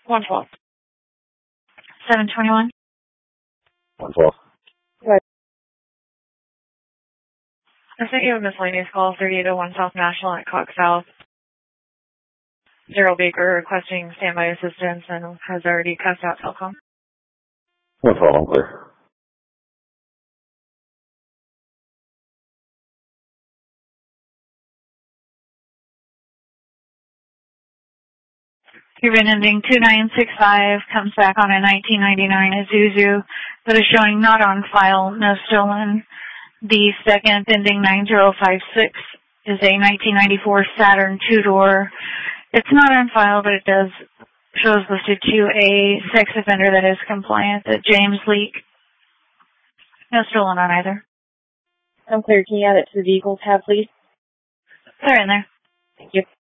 112. 721. 112. Right. I sent you a miscellaneous call, 3801 South National at Cox South. Daryl Baker requesting standby assistance and has already cussed out telecom. 112, I'm clear. Cuban ending 2965 comes back on a 1999 Isuzu that is showing not on file, no stolen. The second ending 9056 is a 1994 Saturn two-door. It's not on file, but it does shows listed to a sex offender that is compliant, at James Leak. No stolen on either. I'm clear. Can you add it to the vehicle tab, please? They're in there. Thank you.